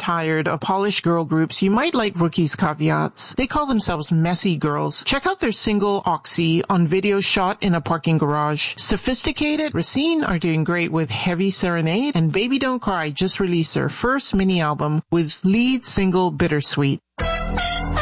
tired of polished girl groups, you might like Rookie's Caveats. They call themselves messy girls. Check out their single Oxy on video shot in a parking garage. Sophisticated, Racine are doing great with Heavy Serenade, and Baby Don't Cry just released their first mini album with lead single Bittersweet.